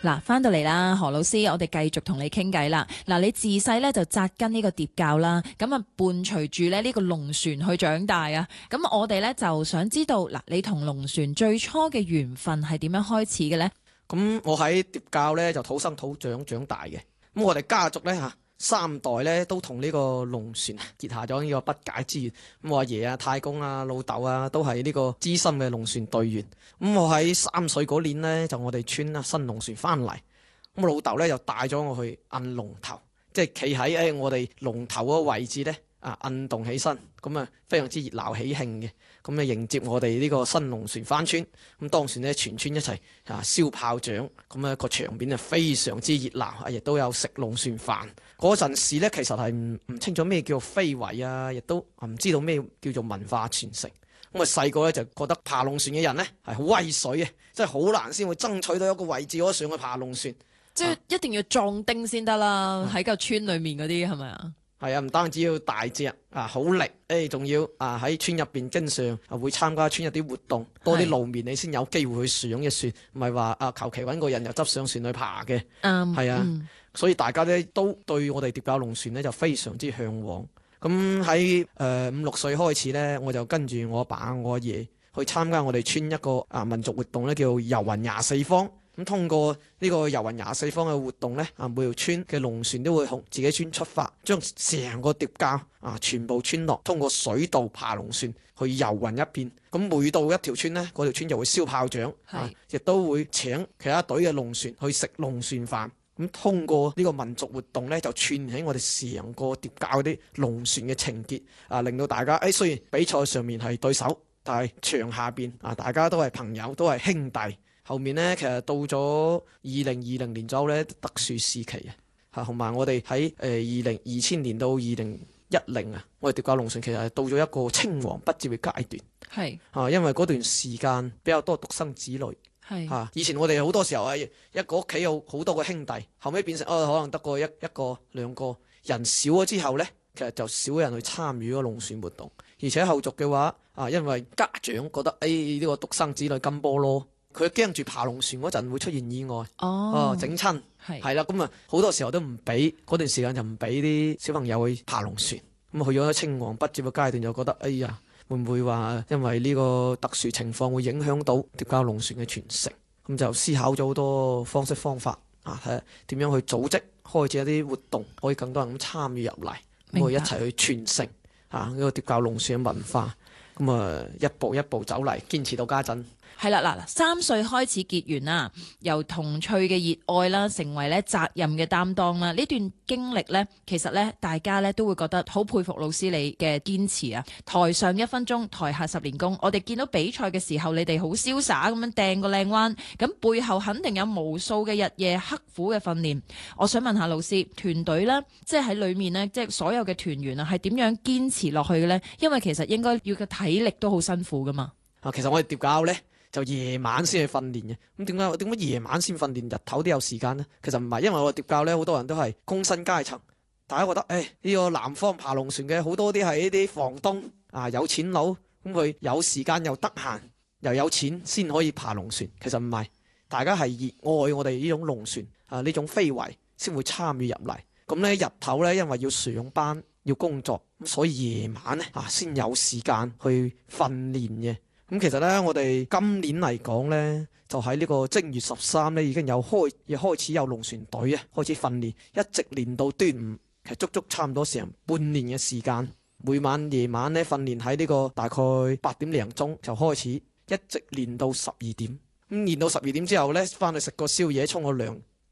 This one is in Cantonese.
嗱，翻到嚟啦，何老師，我哋繼續同你傾偈啦。嗱，你自細咧就紮根呢個疊教啦，咁啊伴隨住咧呢個龍船去長大啊。咁我哋咧就想知道，嗱，你同龍船最初嘅緣分係點樣開始嘅咧？ 咁我喺疊教咧就土生土長長大嘅。咁我哋家族咧三代咧都同呢個龍船結下咗呢個不解之緣。咁我阿爺啊、太公啊、老豆啊都係呢個資深嘅龍船隊員。咁我喺3歲嗰年咧就我哋村新龍船翻嚟，咁我老豆咧就帶咗我去摁龍頭，即係企喺我哋龍頭嗰個位置咧摁動起身，咁啊非常之熱鬧喜慶嘅。咁迎接我哋呢個新龍船翻村。咁當時咧全村一齊燒炮仗，咁個場面非常之熱鬧，亦都有食龍船飯。嗰陣時咧其實係唔清楚咩叫非遺啊，亦都唔知道咩叫做文化傳承。咁細個咧就覺得爬龍船嘅人咧係好威水嘅，即係好難先會爭取到一個位置可以上去爬龍船， 即係一定要壯丁先得啦。喺個村裏面嗰啲係咪啊？ 係啊，唔單止要大隻好力，仲要喺村入邊經常會參加村入啲活動，多啲露面你先有機會去上嘅船，唔係話求其揾個人又執上船去爬嘅。係啊，所以大家咧都對我哋疊教龍船咧就非常之向往。咁喺5、6歲開始咧，我就跟住我阿爸、我阿爺去參加我哋村一個民族活動咧，叫遊雲24坊。咁通過呢個遊雲24坊嘅活動咧，每條村嘅龍船都會從自己村出發，將成個疊教全部村落通過水道爬龍船去遊雲一遍。咁每到一條村咧，嗰條村就會燒炮仗，亦都會請其他隊嘅龍船去食龍船飯。咁通過呢個民族活動咧，就串起我哋成個疊教啲龍船嘅情結，令到大家雖然比賽上面係對手，但係場下邊大家都係朋友，都係兄弟。後面咧其實到咗2020年左右咧特殊時期同埋我哋喺2000年到2010我哋疊教龍船其實係到咗一個青黃不接嘅階段。係因為嗰段時間比較多獨生子女。以前我哋好多時候一個屋企有好多個兄弟，後尾變成可能得個一個兩個，人少咗之後呢，其實就少人去參與嗰個龍船活動。而且後續嘅話因為家長覺得呢個獨生子女金波囉，佢驚住爬龍船嗰陣會出現意外，整親係啦，咁好多時候都唔俾，嗰段時間就唔俾啲小朋友去爬龍船。咁去咗青黃不接嘅階段，就覺得會唔會話因為呢個特殊情況會影響到疊教龍船嘅傳承？咁就思考咗好多方式方法睇下點樣去組織開始一啲活動，可以更多人咁參與入嚟，咁一齊去傳承呢個疊教龍船嘅文化。咁一步一步走嚟，堅持到家陣。 係啦，嗱，3歲開始結緣啦，由童趣嘅熱愛啦，成為咧責任嘅擔當啦。呢段經歷咧，其實咧大家咧都會覺得好佩服老師你嘅堅持啊！台上1分鐘，台下10年功。我哋見到比賽嘅時候，你哋好瀟灑咁樣掟個靚彎，咁背後肯定有無數嘅日夜刻苦嘅訓練。我想問下老師，團隊咧，即係喺裏面咧，即係所有嘅團員啊，係點樣堅持落去嘅咧？因為其實應該要個體力都好辛苦噶嘛。 其實我哋疊教咧，就夜晚先去訓練嘅。咁點解夜晚先訓練，日頭都有時間呢？其實唔係，因為我哋疊教咧，好多人都係工薪階層。大家覺得呢個南方爬龍船嘅好多啲係呢啲房東有錢佬，咁佢有時間又得閒又有錢先可以爬龍船。其實唔係，大家係熱愛我哋呢種龍船呢種非遺先會參與入嚟。咁咧日頭咧，因為要上班要工作，咁所以夜晚咧先有時間去訓練嘅。咁其實咧，我哋今年嚟講咧，就喺呢個正月13咧，已經開始有龍船隊開始訓練，一直練到端午，其實足足差唔多成半年嘅時間。每晚夜晚咧訓練喺呢個大概8點零鐘就開始，一直練到12點。咁練到12點之後咧，翻去食個宵夜，沖個涼，